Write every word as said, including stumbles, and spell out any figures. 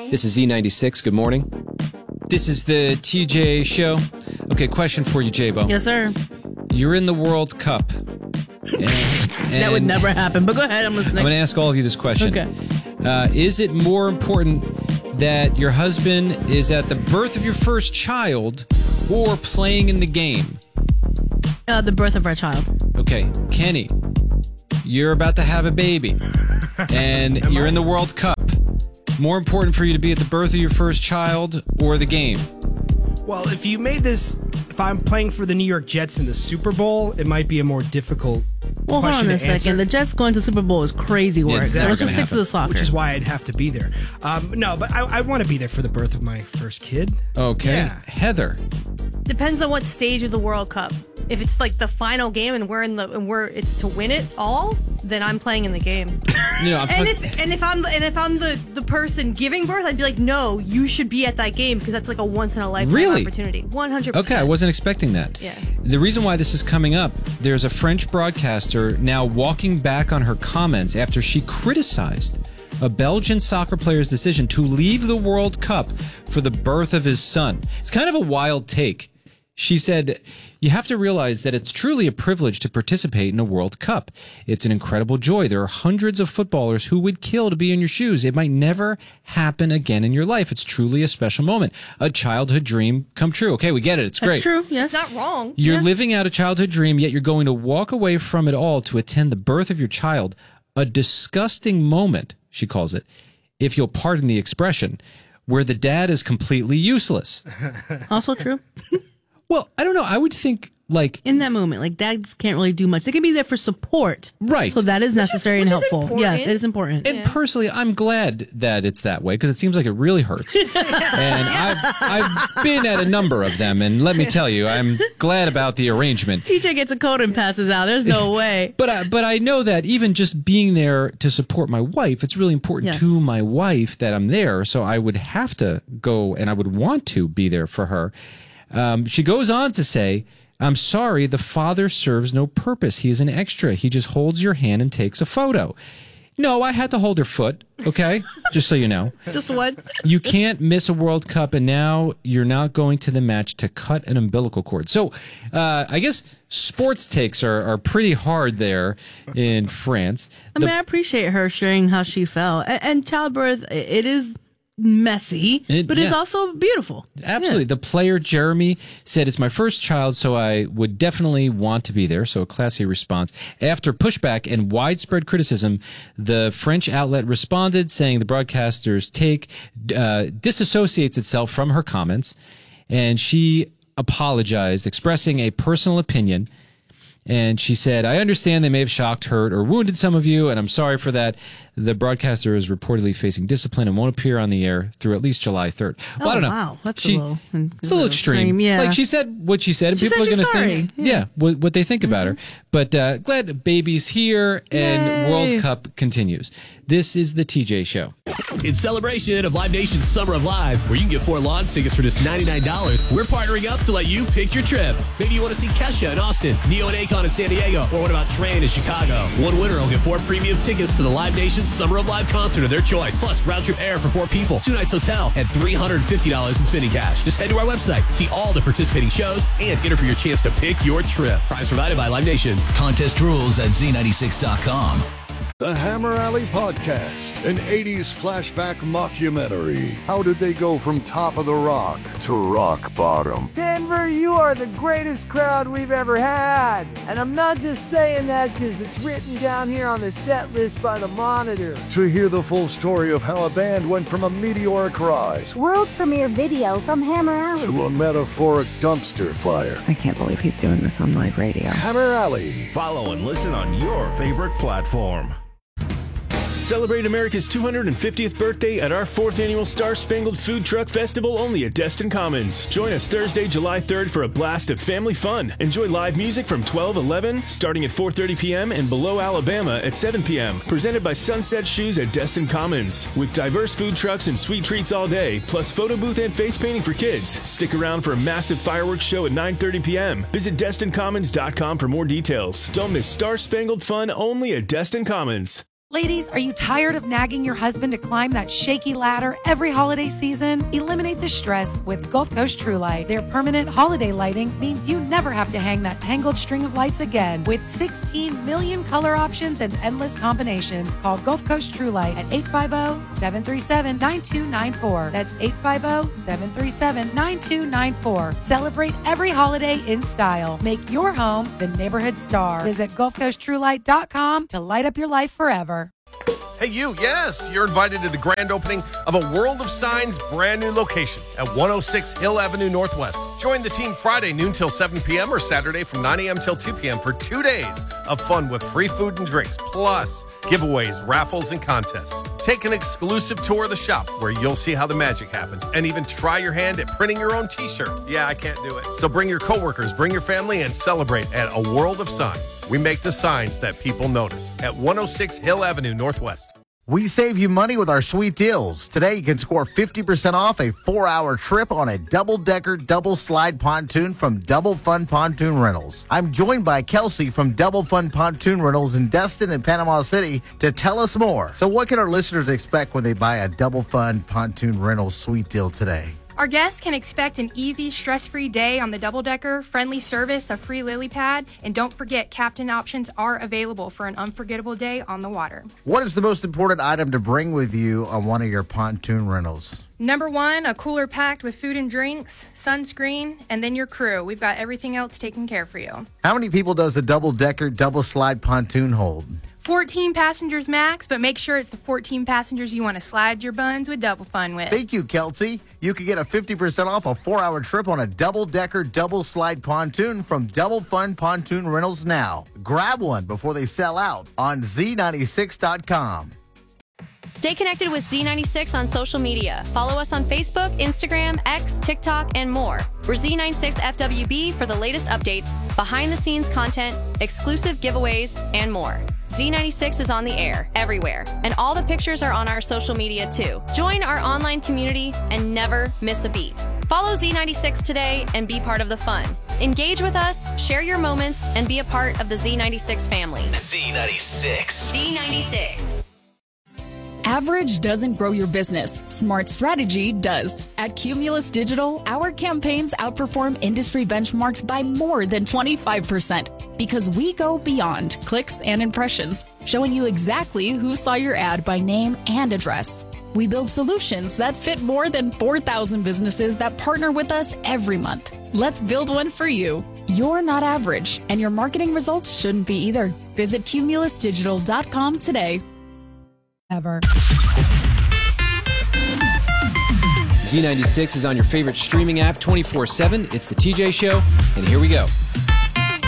This is Z ninety-six. Good morning. This is the T J Show. Okay, question for you, J-Bo. Yes, sir. You're in the World Cup. And, that would never happen, but go ahead. I'm listening. I'm going to ask all of you this question. Okay. Uh, is it more important that your husband is at the birth of your first child or playing in the game? Uh, the birth of our child. Okay, Kenny, you're about to have a baby, and you're in the World Cup. More important for you to be at the birth of your first child or the game? Well, if you made this, if I'm playing for the New York Jets in the Super Bowl, it might be a more difficult well, question hold on a to second. answer. The Jets going to Super Bowl is crazy work. Yeah, So let's just stick happen. to the soccer. Which is why I'd have to be there. Um, no, but I, I want to be there for the birth of my first kid. Okay. Yeah. Heather. Depends on what stage of the World Cup. If it's like the final game and we're in the and we're it's to win it all, then I'm playing in the game. You know, I'm and put- if and if I'm and if I'm the, the person giving birth, I'd be like, no, you should be at that game because that's like a once in a lifetime Really? opportunity. One hundred percent. Okay, I wasn't expecting that. Yeah. The reason why this is coming up, there's a French broadcaster now walking back on her comments after she criticized a Belgian soccer player's decision to leave the World Cup for the birth of his son. It's kind of a wild take. She said, you have to realize that it's truly a privilege to participate in a World Cup. It's an incredible joy. There are hundreds of footballers who would kill to be in your shoes. It might never happen again in your life. It's truly a special moment. A childhood dream come true. Okay, we get it. It's great. That's true, yes. It's not wrong. You're Yeah. living out a childhood dream, yet you're going to walk away from it all to attend the birth of your child. A disgusting moment, she calls it, if you'll pardon the expression, where the dad is completely useless. Also true. Well, I don't know. I would think, like... In that moment, like dads can't really do much. They can be there for support. Right. So that is necessary and which is helpful. important. Yes, it is important. And personally, I'm glad that it's that way because it seems like it really hurts. And I've, I've been at a number of them, and let me tell you, I'm glad about the arrangement. T J gets a coat and passes out. There's no way. But I, but I know that even just being there to support my wife, it's really important Yes. to my wife that I'm there. So I would have to go and I would want to be there for her. Um, she goes on to say, I'm sorry, the father serves no purpose. He is an extra. He just holds your hand and takes a photo. No, I had to hold her foot, okay? Just so you know. Just what? You can't miss a World Cup, and now you're not going to the match to cut an umbilical cord. So uh, I guess sports takes are, are pretty hard there in France. I mean, I appreciate her sharing how she felt. And, and childbirth, it is messy, It- but it's yeah. also beautiful. Absolutely. Yeah. The player, Jeremy, said, it's my first child, so I would definitely want to be there. So a classy response. After pushback and widespread criticism, the French outlet responded, saying the broadcaster's take uh, disassociates itself from her comments. And she apologized, expressing a personal opinion. And she said, I understand they may have shocked, hurt, or wounded some of you, and I'm sorry for that. The broadcaster is reportedly facing discipline and won't appear on the air through at least July third. Well, Oh, I don't know. wow. That's She- a little, It's a little extreme. Yeah. Like she said what she said, and She people said are going to she's think, sorry. yeah, what, what they think about her. But uh, glad baby's here and Yay. World Cup continues. This is the T J Show. In celebration of Live Nation's Summer of Live, where you can get four lawn tickets for just ninety-nine dollars, we're partnering up to let you pick your trip. Maybe you want to see Kesha in Austin, Neo and Akon in San Diego, or what about Train in Chicago? One winner will get four premium tickets to the Live Nation Summer of Live concert of their choice, plus round-trip air for four people, two nights hotel, and three hundred fifty dollars in spending cash. Just head to our website, see all the participating shows, and enter for your chance to pick your trip. Prize provided by Live Nation. Contest rules at Z ninety-six dot com. The Hammer Alley Podcast, an eighties flashback mockumentary. How did they go from top of the rock to rock bottom? Denver, you are the greatest crowd we've ever had. And I'm not just saying that because it's written down here on the set list by the Monitor. To hear the full story of how a band went from a meteoric rise World premiere video from Hammer Alley. to a metaphoric dumpster fire. I can't believe he's doing this on live radio. Hammer Alley. Follow and listen on your favorite platform. Celebrate America's two hundred fiftieth birthday at our fourth annual Star Spangled Food Truck Festival only at Destin Commons. Join us Thursday, July third for a blast of family fun. Enjoy live music from twelve eleven, starting at four thirty p.m. and Below Alabama at seven p.m. Presented by Sunset Shoes at Destin Commons. With diverse food trucks and sweet treats all day, plus photo booth and face painting for kids. Stick around for a massive fireworks show at nine thirty p.m. Visit Destin Commons dot com for more details. Don't miss Star Spangled Fun only at Destin Commons. Ladies, are you tired of nagging your husband to climb that shaky ladder every holiday season? Eliminate the stress with Gulf Coast True Light. Their permanent holiday lighting means you never have to hang that tangled string of lights again. With sixteen million color options and endless combinations, call Gulf Coast True Light at eight five zero, seven three seven, nine two nine four. That's eight five zero, seven three seven, nine two nine four. Celebrate every holiday in style. Make your home the neighborhood star. Visit Gulf Coast True Light dot com to light up your life forever. Hey, you, yes, you're invited to the grand opening of a World of Signs brand new location at one oh six Hill Avenue Northwest. Join the team Friday noon till seven p.m. or Saturday from nine a.m. till two p.m. for two days of fun with free food and drinks, plus giveaways, raffles, and contests. Take an exclusive tour of the shop where you'll see how the magic happens and even try your hand at printing your own t-shirt. Yeah, I can't do it. So bring your coworkers, bring your family, and celebrate at a World of Signs. We make the signs that people notice at one oh six Hill Avenue Northwest. We save you money with our sweet deals. Today, you can score fifty percent off a four-hour trip on a double-decker double-slide pontoon from Double Fun Pontoon Rentals. I'm joined by Kelsey from Double Fun Pontoon Rentals in Destin and Panama City to tell us more. So what can our listeners expect when they buy a Double Fun Pontoon Rentals sweet deal today? Our guests can expect an easy, stress-free day on the double-decker, friendly service, a free lily pad, and don't forget, captain options are available for an unforgettable day on the water. What is the most important item to bring with you on one of your pontoon rentals? Number one, a cooler packed with food and drinks, sunscreen, and then your crew. We've got everything else taken care for you. How many people does the double-decker double-slide pontoon hold? fourteen passengers max, but make sure it's the fourteen passengers you want to slide your buns with Double Fun with. Thank you, Kelsey. You can get a fifty percent off a four-hour trip on a double-decker double-slide pontoon from Double Fun Pontoon Rentals now. Grab one before they sell out on Z ninety-six dot com. Stay connected with Z ninety-six on social media. Follow us on Facebook, Instagram, X, TikTok, and more. We're Z ninety-six F W B for the latest updates, behind-the-scenes content, exclusive giveaways, and more. Z ninety-six is on the air, everywhere, and all the pictures are on our social media, too. Join our online community and never miss a beat. Follow Z ninety-six today and be part of the fun. Engage with us, share your moments, and be a part of the Z ninety-six family. Z ninety-six. Z ninety-six. Average doesn't grow your business. Smart strategy does. At Cumulus Digital, our campaigns outperform industry benchmarks by more than twenty-five percent because we go beyond clicks and impressions, showing you exactly who saw your ad by name and address. We build solutions that fit more than four thousand businesses that partner with us every month. Let's build one for you. You're not average, and your marketing results shouldn't be either. Visit cumulus digital dot com today. Ever. Z ninety-six is on your favorite streaming app twenty-four seven. It's the T J Show, and here we go.